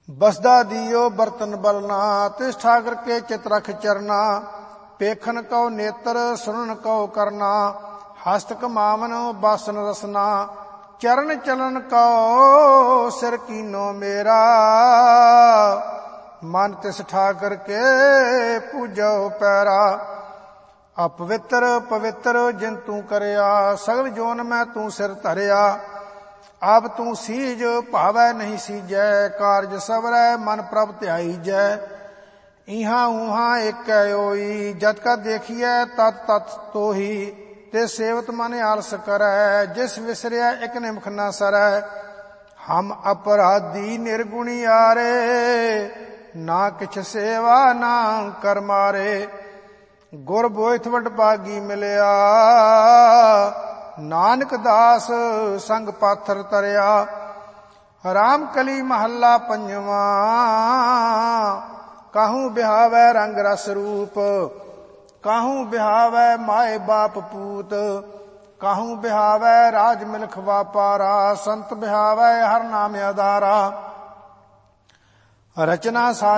बसदा दियो बर्तन बलना, तिस ठाकर के चित रख चरना। पेखन कौ नेत्र सुनन कौ करना, हस्त कमावन बासन रसना। चरण चलन कौ सिर कीनो मेरा, मन तिस ठाकर के पूजो पैरा। अपवित्र पवित्र जिन तू करया, सगल जोन में तू सिर धरया। अब तू सीज भावै नहीं सीजै, कारज सबरै मन प्रभ ध्याईजै। इहाँ उहाँ एक ओई, जत का देखिए तत तत तोही। ते सेवत मन आलस करै, जिस विसरिया एक निमख न सरै। हम अपराधी निर्गुणी आरे, ना किछ सेवा ना कर मारे। गुर बोइथ वड भागी मिलिया, नानक दास संग पाथर तरया। राम कली महला पंजवा, काहू बिहावै रंग रस रूप। काहू बिहावै माए बाप पूत, काहू बिहावै राज मिलख वापारा। संत बिहावै हर नाम आधारा, रचना सा